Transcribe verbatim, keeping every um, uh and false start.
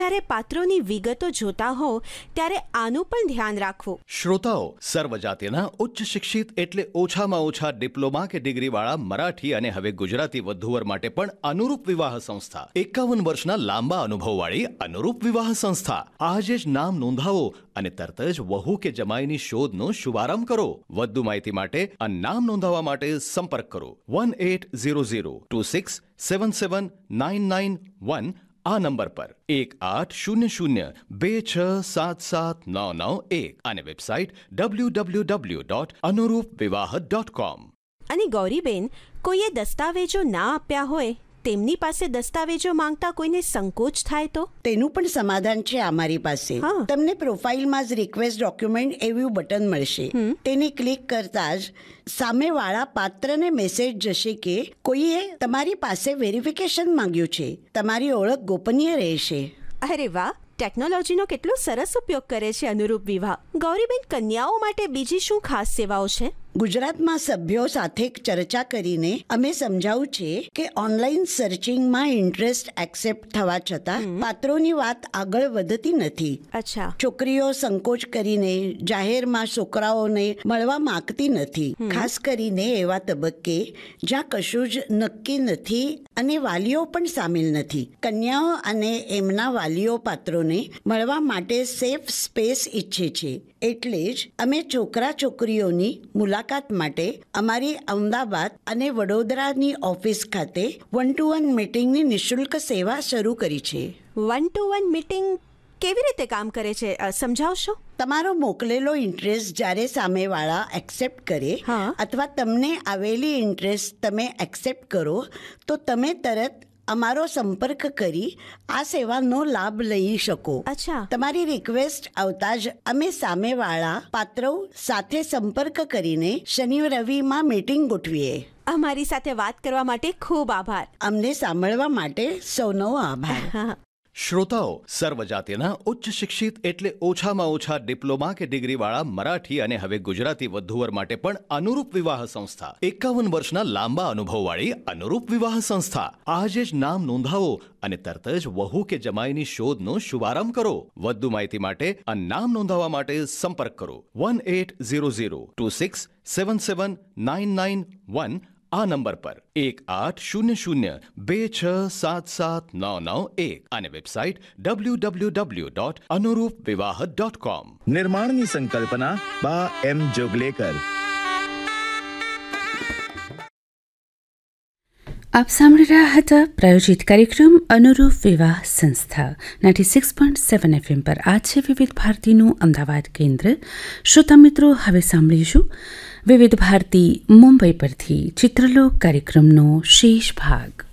જ્યારે પાત્રોની વિગતો જોતા હો ત્યારે આનું પણ ધ્યાન રાખવું. શ્રોતાઓ, સર્વજાતિના ઉચ્ચ શિક્ષિત એટલે ઓછામાં ઓછા ડિપ્લોમા કે ડિગ્રીવાળા મરાઠી અને હવે ગુજરાતી વધુવર માટે પણ અનુરૂપ વિવાહ સંસ્થા, એકાવન વર્ષના લાંબા અનુભવવાળી અનુરૂપ વિવાહ સંસ્થા. આજે જ નામ નોંધાવો અને તરત જ વહુ કે જમાઈની શોધનો શુભારંભ કરો. વધુ માહિતી માટે અને નામ નોંધાવવા માટે સંપર્ક કરો one eight zero zero two six seven seven nine nine one આ નંબર પર એક આઠ શૂન્ય શૂન્ય બે છ સાત સાત નવ નવ એક અને website W W W dot અનુરૂપ વિવાહ ડોટ કોમ. અને ગૌરીબેન, કોઈએ દસ્તાવેજો ના આપ્યા હોય, તેમની પાસે દસ્તાવેજો માંગતા કોઈને સંકોચ થાય તો તેનું પણ સમાધાન છે અમારી પાસે. હા. તમને પ્રોફાઇલમાં જ રિક્વેસ્ટ ડોક્યુમેન્ટ એવું બટન મળશે. તેને ક્લિક કરતા જ સામેવાળા પાત્રને મેસેજ જશે કે કોઈએ તમારી પાસે વેરિફિકેશન માંગ્યું છે. તમારી ઓળખ ગોપનીય રહેશે. અરે વાહ, ટેકનોલોજીનો કેટલો સરસ ઉપયોગ કરે છે અનુરૂપ વિવાહ. ગૌરીબેન, કન્યાઓ માટે બીજી શું ખાસ સેવાઓ છે? ગુજરાતમાં સભ્યો સાથે ચર્ચા કરીને અમે સમજાવું છે કે ઓનલાઈન સર્ચિંગમાં ઇન્ટરેસ્ટ એક્સેપ્ટ થવા છતાં પાત્રોની વાત આગળ વધતી નથી. અચ્છા. છોકરીઓ સંકોચ કરીને જાહેરમાં છોકરાઓને મળવા માંગતી નથી, ખાસ કરીને એવા તબક્કે જ્યાં કશું જ નક્કી નથી અને વાલીઓ પણ સામેલ નથી. કન્યાઓ અને એમના વાલીઓ પાત્રોને મળવા માટે સેફ સ્પેસ ઈચ્છે છે. એટલે જ અમે છોકરા છોકરીઓની મુલાકાત માટે અમારી અમદાવાદ અને વડોદરાની ઓફિસ ખાતે વન ટુ વન મીટિંગની નિઃશુલ્ક સેવા શરૂ કરી છે. વન ટુ વન મીટિંગ કેવી રીતે કામ કરે છે, અ, સમજાવશો? તમારો મોકલેલો ઇન્ટરેસ્ટ જ્યારે સામેવાળા એક્સેપ્ટ કરે હા. અથવા તમને આવેલી ઇન્ટરેસ્ટ તમે એક્સેપ્ટ કરો તો તમે તરત અમારો સંપર્ક કરી આ સેવાનો લાભ લઈ શકો. અચ્છા. તમારી રિક્વેસ્ટ આવતા જ અમે સામેવાળા પાત્રો સાથે સંપર્ક કરીને શનિ રવિમાં મીટિંગ ગોઠવીએ. અમારી સાથે વાત કરવા માટે ખૂબ આભાર. અમને સાંભળવા માટે સૌનો આભાર. શ્રોતાઓ, સર્વજાતિના ઉચ્ચ શિક્ષિત એટલે ઓછામાં ઓછા ડિપ્લોમા કે ડિગ્રીવાળા મરાઠી અને હવે ગુજરાતી વધુવર માટે પણ અનુરૂપ વિવાહ સંસ્થા, એકાવન વર્ષના લાંબા અનુભવવાળી અનુરૂપ વિવાહ સંસ્થા. આજે જ નામ નોંધાવો અને તરત જ વહુ કે જમાઈની શોધનો શુભારંભ કરો. વધુ માહિતી માટે અને નામ નોંધાવવા માટે સંપર્ક કરો one eight zero zero two six seven seven nine nine one આ નંબર પર એક આઠ શૂન્ય શૂન્ય બે છ સાત સાત નવ નવ એક અને website W W W dot અનુરૂપ વિવાહ ડોટ કોમ. નિર્માણની સંકલ્પના બા એમ જોગલેકર. આપ સાંભળી રહ્યા હતા પ્રાયોજિત કાર્યક્રમ અનુરૂપ વિવાહ સંસ્થા ninety six point seven FM પર. આ છે વિવિધ ભારતીનું અમદાવાદ કેન્દ્ર. શ્રોતા મિત્રો, હવે સાંભળીશું વિવિધ ભારતી મુંબઈ પરથી ચિત્રલોક કાર્યક્રમનો શેષ ભાગ.